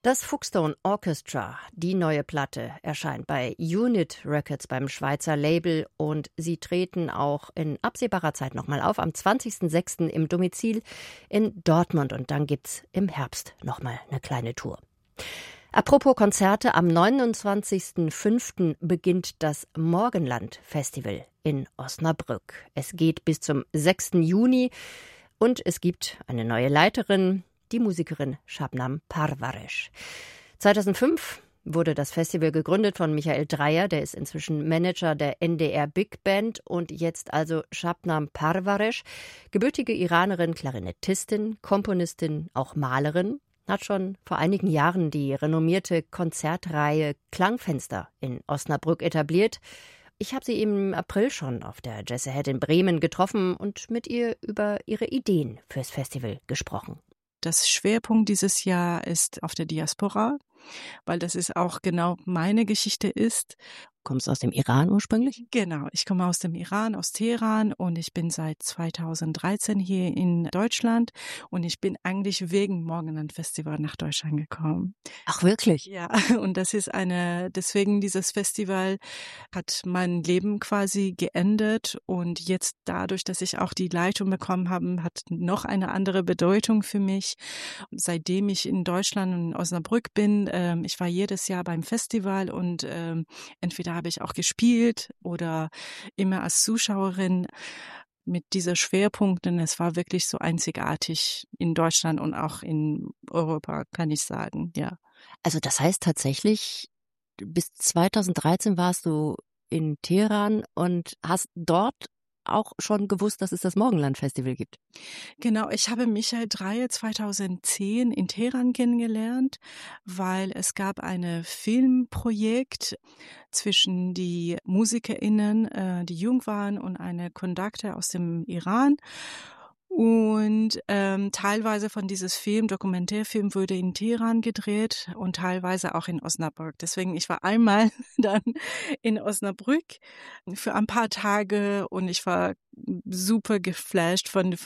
Das Fuchstone Orchestra, die neue Platte, erscheint bei Unit Records beim Schweizer Label und sie treten auch in absehbarer Zeit nochmal auf, am 20.06. im Domizil in Dortmund und dann gibt's im Herbst nochmal eine kleine Tour. Apropos Konzerte, am 29.05. beginnt das Morgenland Festival in Osnabrück. Es geht bis zum 6. Juni und es gibt eine neue Leiterin, die Musikerin Shabnam Parvaresh. 2005 wurde das Festival gegründet von Michael Dreyer, der ist inzwischen Manager der NDR Big Band, und jetzt also Shabnam Parvaresh, gebürtige Iranerin, Klarinettistin, Komponistin, auch Malerin, hat schon vor einigen Jahren die renommierte Konzertreihe Klangfenster in Osnabrück etabliert. Ich habe sie im April schon auf der Jazz Ahead in Bremen getroffen und mit ihr über ihre Ideen fürs Festival gesprochen. Das Schwerpunkt dieses Jahr ist auf der Diaspora, weil das ist auch genau meine Geschichte ist. Kommst du aus dem Iran ursprünglich? Genau, ich komme aus dem Iran, aus Teheran, und ich bin seit 2013 hier in Deutschland und ich bin eigentlich wegen Morgenland Festival nach Deutschland gekommen. Ach, wirklich? Ja, und das ist deswegen dieses Festival hat mein Leben quasi geändert und jetzt dadurch, dass ich auch die Leitung bekommen habe, hat noch eine andere Bedeutung für mich. Seitdem ich in Deutschland und in Osnabrück bin, ich war jedes Jahr beim Festival und entweder habe ich auch gespielt oder immer als Zuschauerin mit dieser Schwerpunkten. Es war wirklich so einzigartig in Deutschland und auch in Europa, kann ich sagen, ja. Also das heißt tatsächlich, bis 2013 warst du in Teheran und hast dort auch schon gewusst, dass es das Morgenland-Festival gibt. Genau, ich habe Michael Dreyer 2010 in Teheran kennengelernt, weil es gab ein Filmprojekt zwischen die MusikerInnen, die jung waren, und eine Conductor aus dem Iran. Und teilweise von dieses Dokumentärfilm wurde in Teheran gedreht und teilweise auch in Osnabrück. Deswegen, ich war einmal dann in Osnabrück für ein paar Tage und ich war super geflasht von